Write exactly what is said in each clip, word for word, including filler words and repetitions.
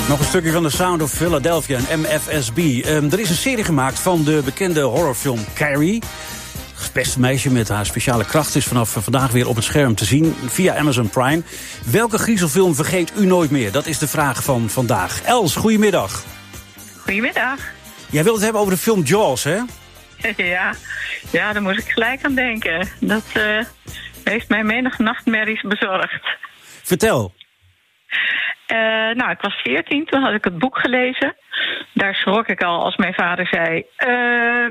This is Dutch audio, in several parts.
Nog een stukje van The Sound of Philadelphia en M F S B. Um, er is een serie gemaakt van de bekende horrorfilm Carrie. Het beste meisje met haar speciale kracht is vanaf vandaag weer op het scherm te zien via Amazon Prime. Welke griezelfilm vergeet u nooit meer? Dat is de vraag van vandaag. Els, goedemiddag. Goedemiddag. Jij wilt het hebben over de film Jaws, hè? Ja, ja, daar moest ik gelijk aan denken. Dat uh, heeft mij menig nachtmerries bezorgd. Vertel. Uh, nou, ik was veertien, toen had ik het boek gelezen. Daar schrok ik al als mijn vader zei... Uh,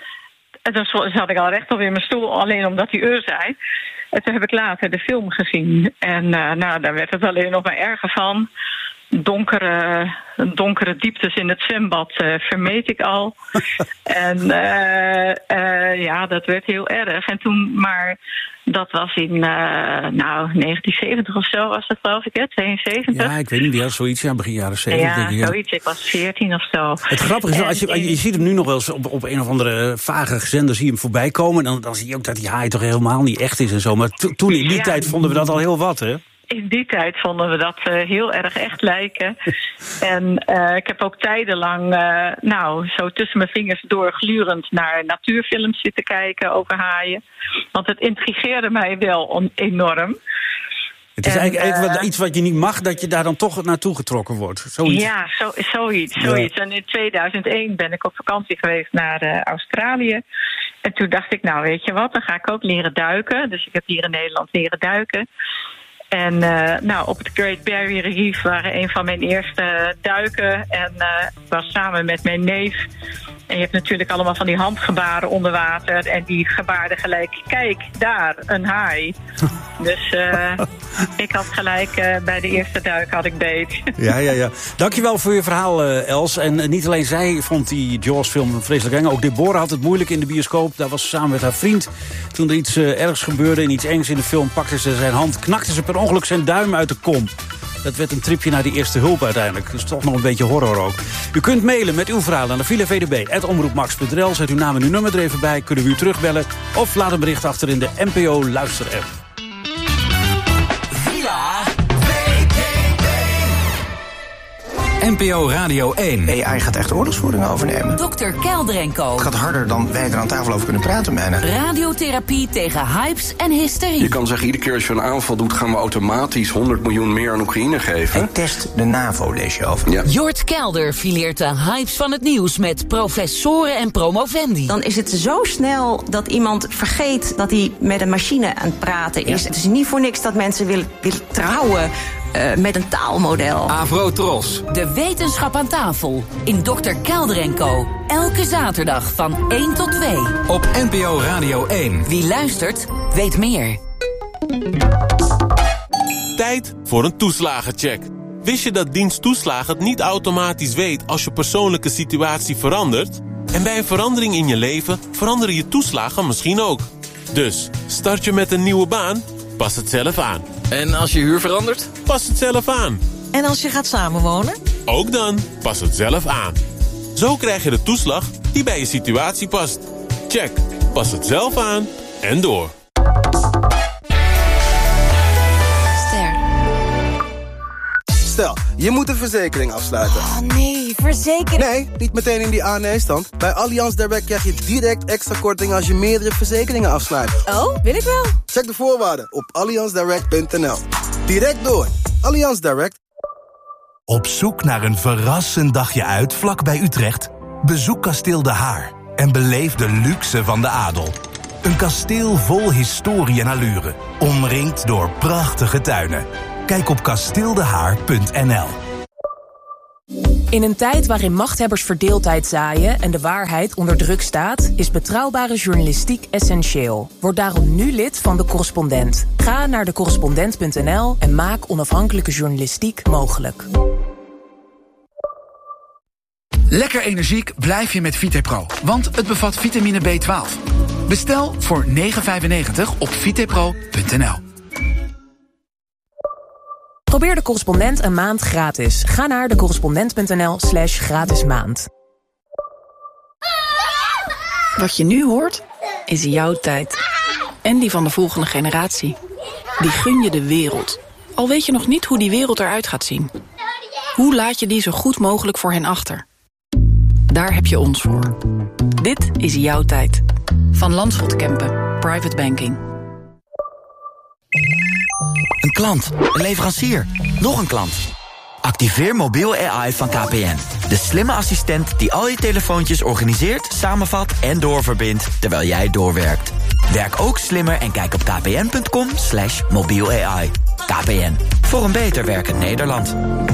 en dan zat ik al rechtop in mijn stoel, alleen omdat hij ur zei. En toen heb ik later de film gezien. En uh, nou, daar werd het alleen nog maar erger van. Donkere, donkere dieptes in het zwembad uh, vermeed ik al. en uh, uh, ja, dat werd heel erg. En toen, maar dat was in uh, nou, negentien zeventig of zo was dat, geloof ik, hè? tweeënzeventig. Ja, ik weet niet, ja, zoiets, ja, begin jaren zeventig. Ja, denk ik, ja, zoiets. Ik was veertien of zo. Het grappige is wel, als je, je ziet hem nu nog wel eens op, op een of andere vage zender zie je hem voorbij komen. En dan, dan zie je ook dat die haai toch helemaal niet echt is en zo. Maar to, toen in die ja, tijd vonden we dat al heel wat, hè? In die tijd vonden we dat uh, heel erg echt lijken. En uh, ik heb ook tijdenlang, uh, nou, zo tussen mijn vingers door glurend naar natuurfilms zitten kijken over haaien. Want het intrigeerde mij wel on- enorm. Het is en, eigenlijk, eigenlijk uh, iets wat je niet mag, dat je daar dan toch naartoe getrokken wordt. Zoiets. Ja, zo, zoiets. zoiets. Ja. En in tweeduizend één ben ik op vakantie geweest naar uh, Australië. En toen dacht ik, nou weet je wat, dan ga ik ook leren duiken. Dus ik heb hier in Nederland leren duiken. En uh, nou, op het Great Barrier Reef waren een van mijn eerste duiken. En uh, ik was samen met mijn neef. En je hebt natuurlijk allemaal van die handgebaren onder water. En die gebaarden gelijk, kijk, daar, een haai. Dus uh, ik had gelijk, uh, bij de eerste duik had ik beet. Ja, ja, ja. Dankjewel voor je verhaal, uh, Els. En uh, niet alleen zij vond die Jaws-film vreselijk eng. Ook Deborah had het moeilijk in de bioscoop. Daar was ze samen met haar vriend. Toen er iets uh, ergs gebeurde en iets engs in de film, pakte ze zijn hand, knakte ze per ongeluk zijn duim uit de kom. Dat werd een tripje naar die eerste hulp uiteindelijk. Dus toch nog een beetje horror ook. U kunt mailen met uw verhaal naar villa v d b at omroep max punt n l. Zet uw naam en uw nummer er even bij. Kunnen we u terugbellen. Of laat een bericht achter in de N P O Luister-app. Villa N P O Radio één. A I gaat echt oorlogsvoering overnemen. dokter Kelder en Co. Het gaat harder dan wij er aan tafel over kunnen praten, bijna. Radiotherapie tegen hypes en hysterie. Je kan zeggen, iedere keer als je een aanval doet, gaan we automatisch honderd miljoen meer aan Oekraïne geven. En test de NAVO, lees je over. Ja. Jort Kelder fileert de hypes van het nieuws met professoren en promovendi. Dan is het zo snel dat iemand vergeet dat hij met een machine aan het praten is. Ja. Het is niet voor niks dat mensen willen, willen trouwen uh, met een taalmodel. Avrotros. De wetenschap aan tafel in dokter Kelder en Co. Elke zaterdag van één tot twee. Op N P O Radio één. Wie luistert, weet meer. Tijd voor een toeslagencheck. Wist je dat dienst toeslagen het niet automatisch weet als je persoonlijke situatie verandert? En bij een verandering in je leven veranderen je toeslagen misschien ook. Dus, start je met een nieuwe baan? Pas het zelf aan. En als je huur verandert? Pas het zelf aan. En als je gaat samenwonen? Ook dan, pas het zelf aan. Zo krijg je de toeslag die bij je situatie past. Check, pas het zelf aan en door. Ster. Stel, je moet een verzekering afsluiten. Oh nee, verzekering... Nee, niet meteen in die A-nee-stand. Bij Allianz Direct krijg je direct extra korting als je meerdere verzekeringen afsluit. Oh, wil ik wel. Check de voorwaarden op allianz direct punt n l. Direct door. Allianz Direct. Op zoek naar een verrassend dagje uit vlak bij Utrecht? Bezoek Kasteel De Haar en beleef de luxe van de adel. Een kasteel vol historie en allure, omringd door prachtige tuinen. Kijk op kasteeldehaar punt n l. In een tijd waarin machthebbers verdeeldheid zaaien en de waarheid onder druk staat, is betrouwbare journalistiek essentieel. Word daarom nu lid van De Correspondent. Ga naar de correspondent punt n l en maak onafhankelijke journalistiek mogelijk. Lekker energiek blijf je met VitaPro, want het bevat vitamine B twaalf. Bestel voor negen vijfennegentig op vitapro punt n l. Probeer De Correspondent een maand gratis. Ga naar decorrespondent punt n l slash gratis maand. Wat je nu hoort, is jouw tijd. En die van de volgende generatie. Die gun je de wereld. Al weet je nog niet hoe die wereld eruit gaat zien. Hoe laat je die zo goed mogelijk voor hen achter? Daar heb je ons voor. Dit is jouw tijd. Van Landschot Kempen. Private Banking. Een klant, een leverancier, nog een klant. Activeer mobiel A I van K P N. De slimme assistent die al je telefoontjes organiseert, samenvat en doorverbindt terwijl jij doorwerkt. Werk ook slimmer en kijk op kpn.com slash mobiel AI. K P N, voor een beter werkend Nederland.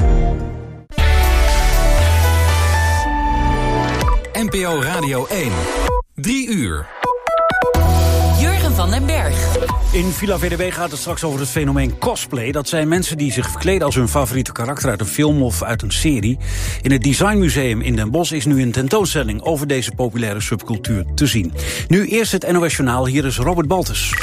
N P O Radio één. Drie uur. Jurgen van den Berg. In Villa V D W gaat het straks over het fenomeen cosplay. Dat zijn mensen die zich verkleden als hun favoriete karakter uit een film of uit een serie. In het Designmuseum in Den Bosch is nu een tentoonstelling over deze populaire subcultuur te zien. Nu eerst het N O S Journaal, hier is Robert Baltus.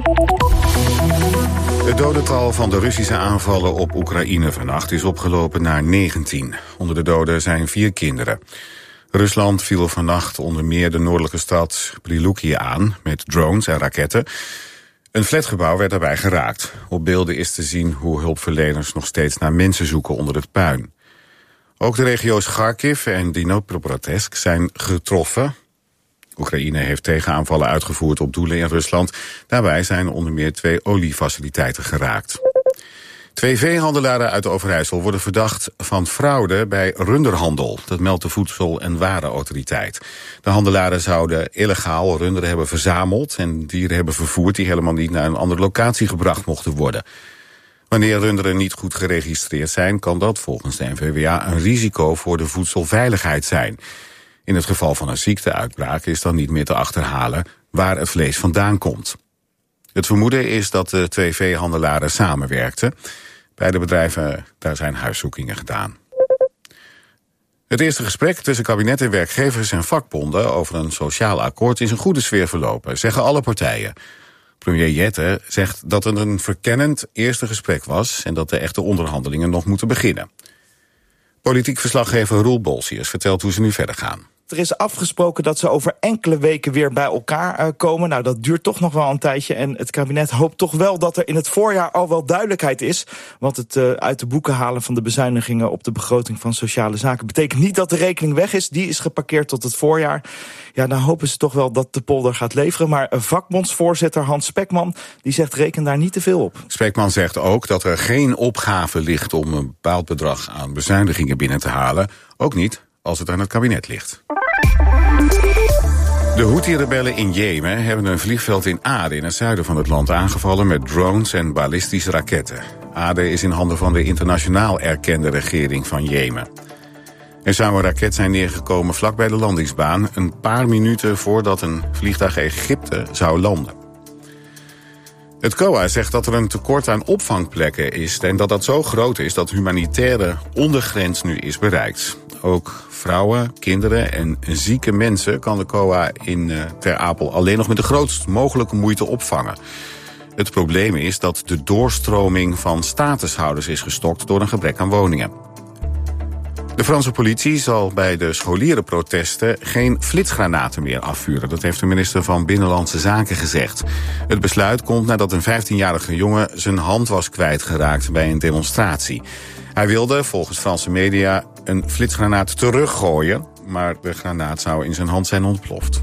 Het dodental van de Russische aanvallen op Oekraïne vannacht is opgelopen naar negentien. Onder de doden zijn vier kinderen. Rusland viel vannacht onder meer de noordelijke stad Priluki aan met drones en raketten. Een flatgebouw werd daarbij geraakt. Op beelden is te zien hoe hulpverleners nog steeds naar mensen zoeken onder het puin. Ook de regio's Kharkiv en Dnipropetrovsk zijn getroffen. Oekraïne heeft tegenaanvallen uitgevoerd op doelen in Rusland. Daarbij zijn onder meer twee oliefaciliteiten geraakt. Twee veehandelaren uit Overijssel worden verdacht van fraude bij runderhandel. Dat meldt de Voedsel- en Warenautoriteit. De handelaren zouden illegaal runderen hebben verzameld en dieren hebben vervoerd die helemaal niet naar een andere locatie gebracht mochten worden. Wanneer runderen niet goed geregistreerd zijn, kan dat volgens de N V W A een risico voor de voedselveiligheid zijn. In het geval van een ziekteuitbraak is dan niet meer te achterhalen waar het vlees vandaan komt. Het vermoeden is dat de twee veehandelaren samenwerkten. Bij de bedrijven daar zijn huiszoekingen gedaan. Het eerste gesprek tussen kabinet en werkgevers en vakbonden over een sociaal akkoord is een goede sfeer verlopen, zeggen alle partijen. Premier Jette zegt dat het een verkennend eerste gesprek was en dat de echte onderhandelingen nog moeten beginnen. Politiek verslaggever Roel Bolsius vertelt hoe ze nu verder gaan. Er is afgesproken dat ze over enkele weken weer bij elkaar uh, komen. Nou, dat duurt toch nog wel een tijdje. En het kabinet hoopt toch wel dat er in het voorjaar al wel duidelijkheid is. Want het uh, uit de boeken halen van de bezuinigingen op de begroting van sociale zaken betekent niet dat de rekening weg is. Die is geparkeerd tot het voorjaar. Ja, dan hopen ze toch wel dat de polder gaat leveren. Maar vakbondsvoorzitter Hans Spekman, die zegt reken daar niet te veel op. Spekman zegt ook dat er geen opgave ligt om een bepaald bedrag aan bezuinigingen binnen te halen. Ook niet als het aan het kabinet ligt. De Houthi-rebellen in Jemen hebben een vliegveld in Aden in het zuiden van het land aangevallen met drones en ballistische raketten. Aden is in handen van de internationaal erkende regering van Jemen. Er zou een raket zijn neergekomen vlak bij de landingsbaan, een paar minuten voordat een vliegtuig Egypte zou landen. Het C O A zegt dat er een tekort aan opvangplekken is en dat dat zo groot is dat humanitaire ondergrens nu is bereikt. Ook vrouwen, kinderen en zieke mensen kan de C O A in uh, Ter Apel alleen nog met de grootst mogelijke moeite opvangen. Het probleem is dat de doorstroming van statushouders is gestokt door een gebrek aan woningen. De Franse politie zal bij de scholierenprotesten geen flitsgranaten meer afvuren. Dat heeft de minister van Binnenlandse Zaken gezegd. Het besluit komt nadat een vijftienjarige jongen zijn hand was kwijtgeraakt bij een demonstratie. Hij wilde, volgens Franse media, een flitsgranaat teruggooien, maar de granaat zou in zijn hand zijn ontploft.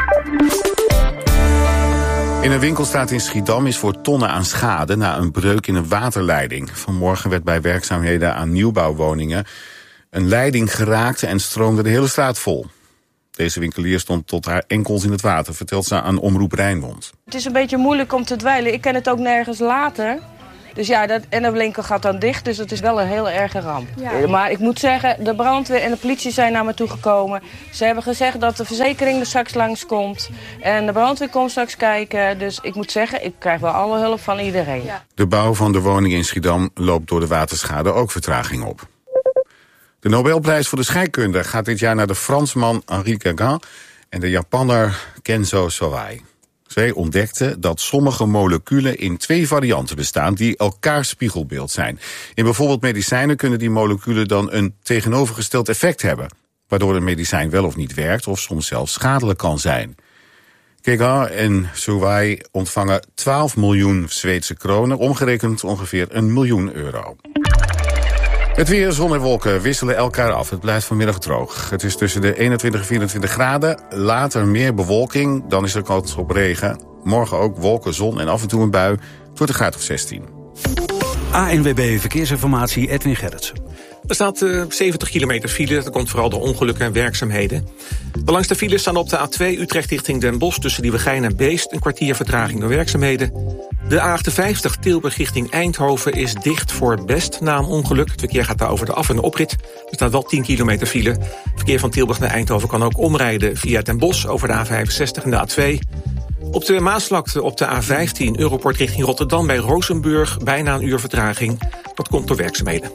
In een winkelstraat in Schiedam is voor tonnen aan schade na een breuk in een waterleiding. Vanmorgen werd bij werkzaamheden aan nieuwbouwwoningen een leiding geraakt en stroomde de hele straat vol. Deze winkelier stond tot haar enkels in het water, vertelt ze aan Omroep Rijnmond. Het is een beetje moeilijk om te dweilen. Ik kan het ook nergens laten. Dus ja, dat, en de winkel gaat dan dicht, dus het is wel een heel erge ramp. Ja. Maar ik moet zeggen, de brandweer en de politie zijn naar me toegekomen. Ze hebben gezegd dat de verzekering er straks langskomt. En de brandweer komt straks kijken. Dus ik moet zeggen, ik krijg wel alle hulp van iedereen. Ja. De bouw van de woning in Schiedam loopt door de waterschade ook vertraging op. De Nobelprijs voor de scheikunde gaat dit jaar naar de Fransman Henri Gauguin en de Japanner Kenzo Sawai. Zij ontdekten dat sommige moleculen in twee varianten bestaan die elkaars spiegelbeeld zijn. In bijvoorbeeld medicijnen kunnen die moleculen dan een tegenovergesteld effect hebben, waardoor een medicijn wel of niet werkt of soms zelfs schadelijk kan zijn. Gauguin en Sawai ontvangen twaalf miljoen Zweedse kronen, omgerekend ongeveer een miljoen euro. Het weer, zon en wolken wisselen elkaar af. Het blijft vanmiddag droog. Het is tussen de eenentwintig en vierentwintig graden. Later meer bewolking, dan is er kans op regen. Morgen ook wolken, zon en af en toe een bui. Het wordt een graad of zestien. A N W B Verkeersinformatie, Edwin Gerritsen. Er staat uh, zeventig kilometer file. Dat komt vooral door ongelukken en werkzaamheden. De langste files staan op de A twee Utrecht richting Den Bosch... tussen Nieuwegein en Beest, een kwartier vertraging door werkzaamheden. De A achtenvijftig Tilburg richting Eindhoven is dicht voor Best na een ongeluk. Het verkeer gaat daar over de af- en de oprit. Er staat wel tien kilometer file. Het verkeer van Tilburg naar Eindhoven kan ook omrijden via Den Bosch... over de A vijfenzestig en de A twee. Op de Maasvlakte op de A vijftien Europort richting Rotterdam bij Rozenburg... bijna een uur vertraging. Dat komt door werkzaamheden.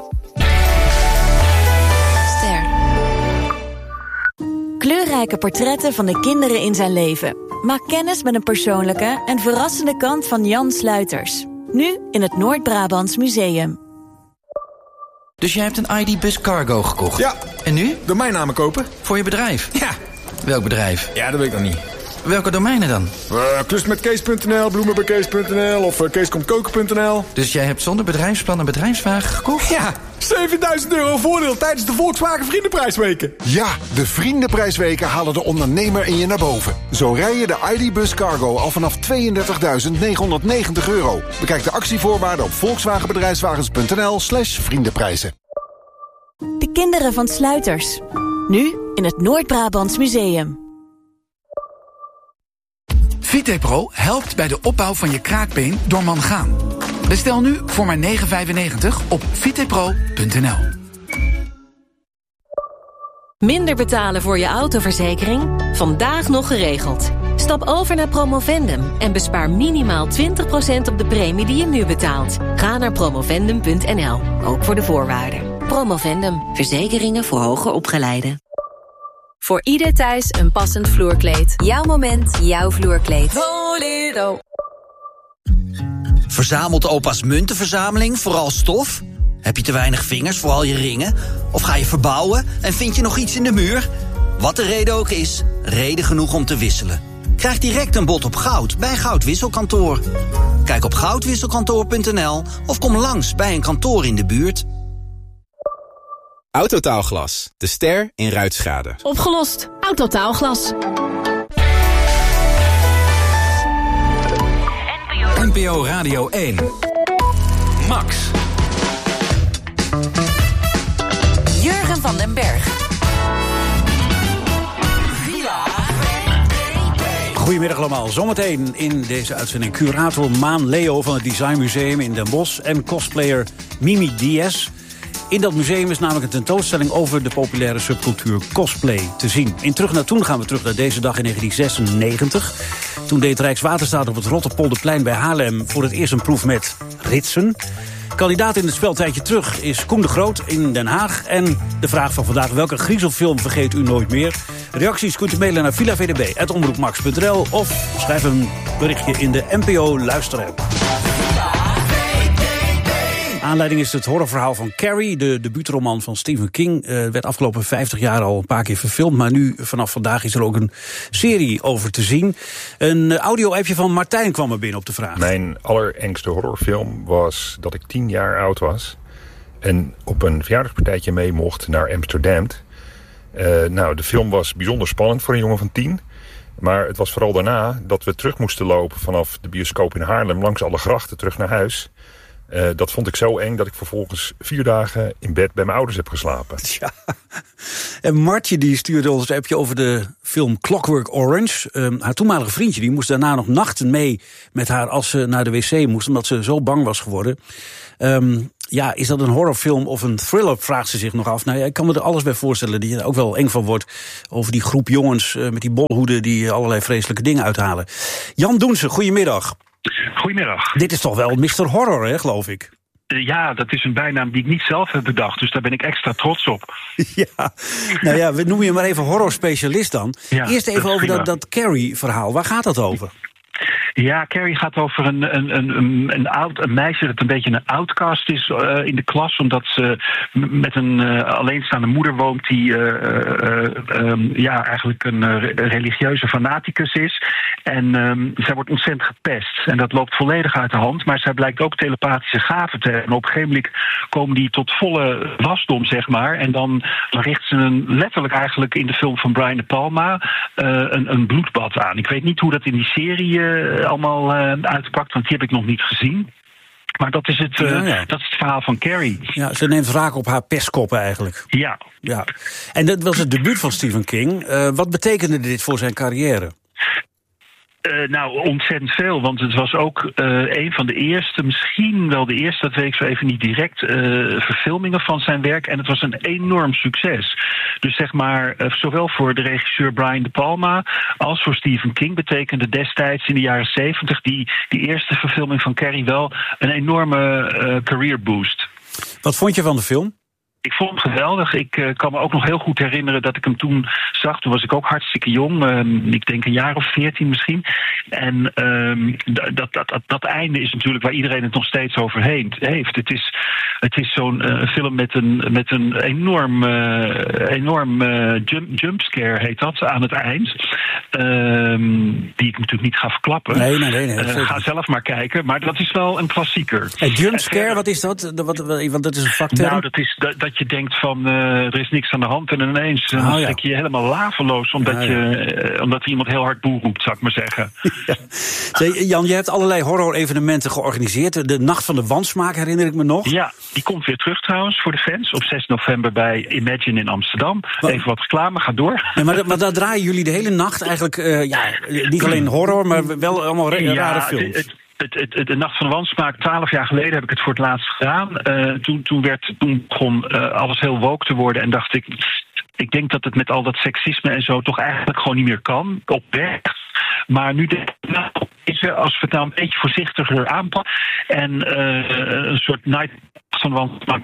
Kleurrijke portretten van de kinderen in zijn leven. Maak kennis met een persoonlijke en verrassende kant van Jan Sluiters. Nu in het Noord-Brabants Museum. Dus jij hebt een I D Bus Cargo gekocht? Ja. En nu? Domeinnamen kopen. Voor je bedrijf? Ja. Welk bedrijf? Ja, dat weet ik nog niet. Welke domeinen dan? Uh, klus met Kees punt n l, bloemen bij Kees punt n l of uh, keeskomtkoken punt n l. Dus jij hebt zonder bedrijfsplan een bedrijfswagen gekocht? Ja, zevenduizend euro voordeel tijdens de Volkswagen Vriendenprijsweken. Ja, de Vriendenprijsweken halen de ondernemer in je naar boven. Zo rij je de I D Bus Cargo al vanaf tweeëndertigduizend negenhonderdnegentig euro. Bekijk de actievoorwaarden op volkswagenbedrijfswagens punt n l slash vriendenprijzen. De kinderen van Sluiters. Nu in het Noord-Brabants Museum. VitePro helpt bij de opbouw van je kraakbeen door mangaan. Bestel nu voor maar negen vijfennegentig op vitepro punt n l. Minder betalen voor je autoverzekering? Vandaag nog geregeld. Stap over naar Promovendum en bespaar minimaal twintig procent op de premie die je nu betaalt. Ga naar promovendum punt n l, ook voor de voorwaarden. Promovendum, verzekeringen voor hoger opgeleiden. Voor ieder thuis een passend vloerkleed. Jouw moment, jouw vloerkleed. Volero. Verzamelt opa's muntenverzameling vooral stof? Heb je te weinig vingers voor al je ringen? Of ga je verbouwen en vind je nog iets in de muur? Wat de reden ook is, reden genoeg om te wisselen. Krijg direct een bod op goud bij Goudwisselkantoor. Kijk op goudwisselkantoor punt n l of kom langs bij een kantoor in de buurt. Autotaalglas, de ster in ruitschade. Opgelost. Autotaalglas. N P O Radio één. Max. Jurgen van den Berg. Goedemiddag allemaal. Zometeen in deze uitzending curator Maan Leo van het Design Museum in Den Bosch en cosplayer Mimi Diaz. In dat museum is namelijk een tentoonstelling over de populaire subcultuur cosplay te zien. In Terug naar Toen gaan we terug naar deze dag in negentien zesennegentig. Toen deed Rijkswaterstaat op het Rotterpolderplein bij Haarlem voor het eerst een proef met ritsen. Kandidaat in het spel tijdje terug is Koen de Groot in Den Haag. En de vraag van vandaag, welke griezelfilm vergeet u nooit meer? Reacties kunt u mailen naar villa v d b apenstaartje omroepmax punt n l of schrijf een berichtje in de N P O luisterapp. Aanleiding is het horrorverhaal van Carrie, de debuutroman van Stephen King. Uh, werd afgelopen vijftig jaar al een paar keer verfilmd, maar nu vanaf vandaag is er ook een serie over te zien. Een uh, audio-appje van Martijn kwam er binnen op de vraag. Mijn allerengste horrorfilm was dat ik tien jaar oud was en op een verjaardagspartijtje mee mocht naar Amsterdam. Uh, nou, de film was bijzonder spannend voor een jongen van tien. Maar het was vooral daarna dat we terug moesten lopen vanaf de bioscoop in Haarlem langs alle grachten terug naar huis. Uh, dat vond ik zo eng dat ik vervolgens vier dagen in bed bij mijn ouders heb geslapen. Ja. En Martje die stuurde ons een appje over de film Clockwork Orange. Um, haar toenmalige vriendje die moest daarna nog nachten mee met haar als ze naar de wc moest, omdat ze zo bang was geworden. Um, ja, is dat een horrorfilm of een thriller, vraagt ze zich nog af. Nou ja, ik kan me er alles bij voorstellen die er ook wel eng van wordt. Over die groep jongens uh, met die bolhoeden die allerlei vreselijke dingen uithalen. Jan Doense, goedemiddag. Goedemiddag. Dit is toch wel mister Horror, hè, geloof ik? Uh, ja, dat is een bijnaam die ik niet zelf heb bedacht, dus daar ben ik extra trots op. Ja, nou ja, we noemen je maar even horrorspecialist dan. Ja, Eerst even dat over prima. dat, dat Carrie-verhaal. Waar gaat dat over? Ja, Carrie gaat over een, een, een, een, oud, een meisje dat een beetje een outcast is uh, in de klas, omdat ze m- met een uh, alleenstaande moeder woont die uh, uh, um, ja, eigenlijk een uh, religieuze fanaticus is. En um, zij wordt ontzettend gepest. En dat loopt volledig uit de hand, maar zij blijkt ook telepathische gaven te hebben. En op een gegeven moment komen die tot volle wasdom, zeg maar. En dan, dan richt ze een, letterlijk eigenlijk in de film van Brian De Palma uh, een, een bloedbad aan. Ik weet niet hoe dat in die serie uh, allemaal uh, uitpakt, want die heb ik nog niet gezien. Maar dat is het, uh, ja, ja. dat is het verhaal van Carrie. Ja, ze neemt wraak op haar pestkoppen eigenlijk. Ja. ja. En dat was het debuut van Stephen King. Uh, wat betekende dit voor zijn carrière? Uh, nou, ontzettend veel, want het was ook uh, een van de eerste, misschien wel de eerste, dat weet ik zo even niet direct, uh, verfilmingen van zijn werk. En het was een enorm succes. Dus zeg maar, uh, zowel voor de regisseur Brian De Palma als voor Stephen King betekende destijds in de jaren zeventig die, die eerste verfilming van Carrie wel een enorme uh, career boost. Wat vond je van de film? Ik vond hem geweldig. Ik uh, kan me ook nog heel goed herinneren dat ik hem toen zag. Toen was ik ook hartstikke jong. Uh, ik denk een jaar of veertien misschien. En uh, dat, dat, dat, dat einde is natuurlijk waar iedereen het nog steeds over heeft. Het is, het is zo'n uh, film met een, met een enorm, uh, enorm uh, jump, jumpscare, heet dat, aan het eind. Uh, die ik natuurlijk niet ga verklappen. Nee, nee, nee. nee uh, ga zelf maar kijken. Maar dat is wel een klassieker. Hey, jumpscare, wat is dat? Want dat is een vakterm. Nou, dat is... Dat, dat je denkt van, uh, er is niks aan de hand en ineens uh, oh, ja. schrik je helemaal laveloos omdat, ja, ja. Je, uh, omdat iemand heel hard boe roept, zou ik maar zeggen. Ja. Zee, Jan, je hebt allerlei horror-evenementen georganiseerd. De Nacht van de Wansmaak herinner ik me nog. Ja, die komt weer terug trouwens voor de fans op zes november bij Imagine in Amsterdam. Wat? Even wat reclame, ga door. Ja, maar, maar daar draaien jullie de hele nacht eigenlijk, uh, ja, niet alleen horror, maar wel allemaal rare ja, films. Het, Het, het, het, de Nacht van de Wansmaak, twaalf jaar geleden heb ik het voor het laatst gedaan. Uh, toen, toen, werd, toen begon uh, alles heel woke te worden en dacht ik... Ik denk dat het met al dat seksisme en zo toch eigenlijk gewoon niet meer kan. Op weg. Maar nu denk ik, nou, als we het nou een beetje voorzichtiger aanpakken... en uh, een soort night van de Wansmaak...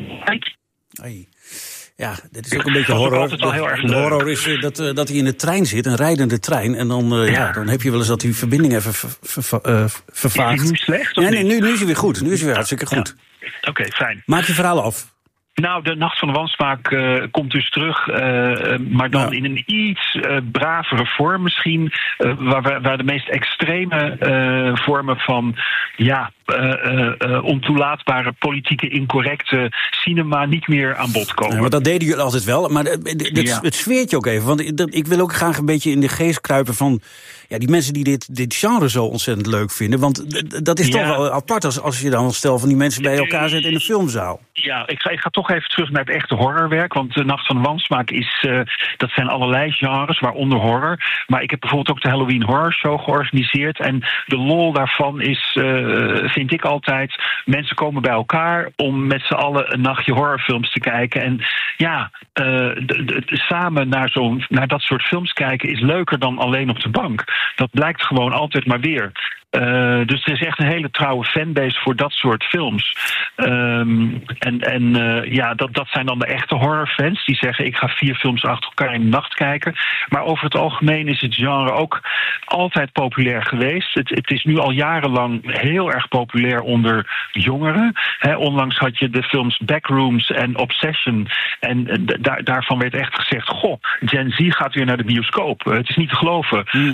Hey. Ja, dit is ook een beetje horror. Het al heel erg de horror is uh, dat, uh, dat hij in de trein zit, een rijdende trein. En dan, uh, ja. Ja, dan heb je wel eens dat die verbinding even ver, ver, ver, uh, vervaagt. Is hij nu slecht? Ja, nee, nu, nu is hij weer goed. Nu is hij weer hartstikke goed. Ja. Oké, okay, fijn. Maak je verhaal af. Nou, de Nacht van de Wansmaak uh, komt dus terug, uh, maar dan ja. in een iets uh, bravere vorm misschien, uh, waar, waar de meest extreme uh, vormen van, ja, uh, uh, uh, ontoelaatbare politieke incorrecte cinema niet meer aan bod komen. Ja, maar dat deden jullie altijd wel, maar het, het, ja. het zweert je ook even, want ik wil ook graag een beetje in de geest kruipen van... Ja, die mensen die dit, dit genre zo ontzettend leuk vinden. Want dat is ja. toch wel apart als, als je dan een stel van die mensen bij elkaar zet in een filmzaal. Ja, ik ga, ik ga toch even terug naar het echte horrorwerk. Want de Nacht van de Wansmaak is, uh, dat zijn allerlei genres, waaronder horror. Maar ik heb bijvoorbeeld ook de Halloween Horror Show georganiseerd. En de lol daarvan is, uh, vind ik altijd, mensen komen bij elkaar om met z'n allen een nachtje horrorfilms te kijken. En ja, uh, de, de, samen naar, zo'n, naar dat soort films kijken is leuker dan alleen op de bank. Dat blijkt gewoon altijd maar weer. Uh, dus er is echt een hele trouwe fanbase voor dat soort films. Um, en en uh, ja, dat, dat zijn dan de echte horrorfans die zeggen... ik ga vier films achter elkaar in de nacht kijken. Maar over het algemeen is het genre ook altijd populair geweest. Het, het is nu al jarenlang heel erg populair onder jongeren. He, onlangs had je de films Backrooms en Obsession. En uh, da- daarvan werd echt gezegd... goh, Gen Z gaat weer naar de bioscoop. Uh, het is niet te geloven. Mm.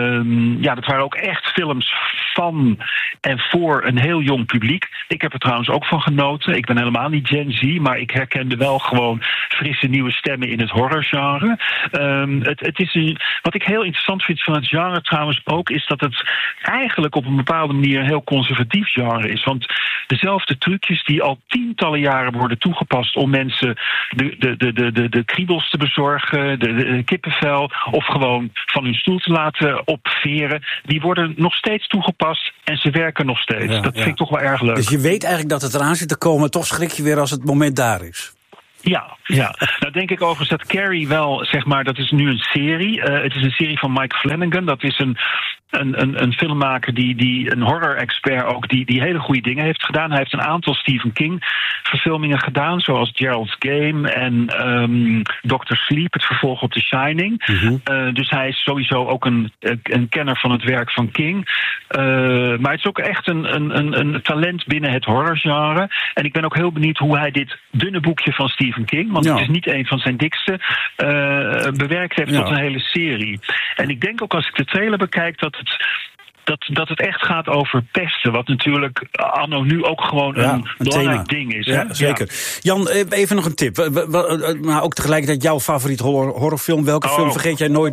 Um, ja, dat waren ook echt films... van en voor een heel jong publiek. Ik heb er trouwens ook van genoten. Ik ben helemaal niet Gen Z, maar ik herkende wel gewoon frisse nieuwe stemmen in het horrorgenre. Um, het, het is een, wat ik heel interessant vind van het genre trouwens ook, is dat het eigenlijk op een bepaalde manier een heel conservatief genre is. Want dezelfde trucjes die al tientallen jaren worden toegepast om mensen de, de, de, de, de, de kriebels te bezorgen, de, de, de kippenvel, of gewoon van hun stoel te laten opveren, die worden nog steeds toegepast en ze werken nog steeds. Ja, dat ja. vind ik toch wel erg leuk. Dus je weet eigenlijk dat het eraan zit te komen, toch schrik je weer als het moment daar is. Ja, ja. Nou denk ik overigens dat Carrie wel, zeg maar, dat is nu een serie. Uh, het is een serie van Mike Flanagan. Dat is een een, een, een filmmaker die, die een horror-expert ook, die, die hele goede dingen heeft gedaan. Hij heeft een aantal Stephen King-verfilmingen gedaan, zoals Gerald's Game en um, doctor Sleep, het vervolg op The Shining. Mm-hmm. Uh, dus hij is sowieso ook een, een kenner van het werk van King. Uh, maar het is ook echt een, een, een, een talent binnen het horrorgenre. En ik ben ook heel benieuwd hoe hij dit dunne boekje van Stephen King, want ja. het is niet een van zijn dikste, uh, bewerkt heeft ja. tot een hele serie. En ik denk ook als ik de trailer bekijk dat het Dat, dat het echt gaat over pesten, wat natuurlijk anno nu ook gewoon ja, een, een belangrijk thema. ding is. Hè? Ja, zeker. Ja. Jan, even nog een tip. Maar ook tegelijkertijd jouw favoriete horror, horrorfilm. Welke oh. film vergeet jij nooit